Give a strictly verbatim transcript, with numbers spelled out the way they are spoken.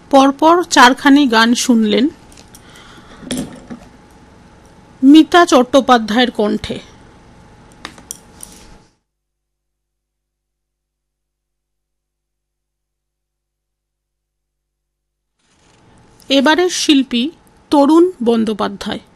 পরপর চারখানি গান শুনলেন মিতা চট্টোপাধ্যায়ের কণ্ঠে। এবারের শিল্পী তরুণ বন্দ্যোপাধ্যায়।